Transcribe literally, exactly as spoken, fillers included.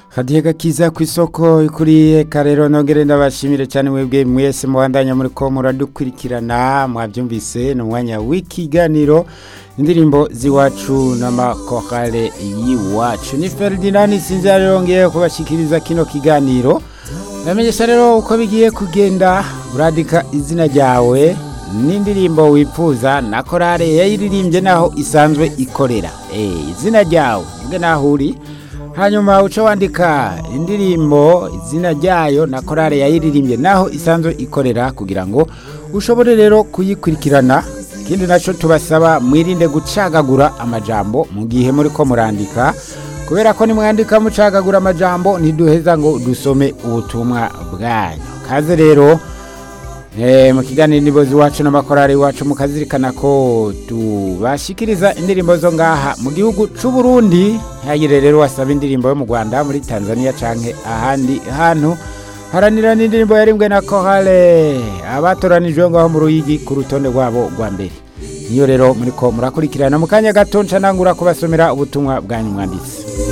Hadiye kiza ku isoko kuri karero nongere ndabashimire cyane mwebwe mwese muhandanya muri ko muradukurikirana mwabyumvise no mwanya w'ikiganiro indirimbo ziwacu n'amakorale yiwacu ni Ferdinand Sinzari yongeye kubashikiriza kino kiganiro namenyesha rero uko bigiye kugenda uradika izina ryawe n'indirimbo wifuza na korale yayiririmbye naho isanzwe ikorera eh izina ryawe nge naho uri hanyuma uca wandika indirimbo izina ryayo na korale yayiririmbye naho isanzwe ikorera kugira ngo ushobore rero kuyikurikirana. Ikindi naco tubasaba mwirinde gucagagura amajambo mu gihe muri ko murandika kubera ko nimwandika mucagagura amajambo ntiduheza ngo dusome ubutumwa bwanyu. Kaze rero Eh mu kiganiro indirimbo ziwacu n'amakorale iwacu mukazirikana ko tubashikiriza indirimbo zo ngaha mu gihugu c'u Burundi. Hayire rero wasaba indirimbo yo mu Rwanda muri Tanzania canke ahandi hantu haranira n'indirimbo yarimbwe na korale abatoranijwe ngaho mu Ruyigi ku rutonde rwabo rwa mbere. Niyo rero muri ko murakurikirana mu kanya gato nca nangura kubasomera ubutumwa bwanyu mwanditse.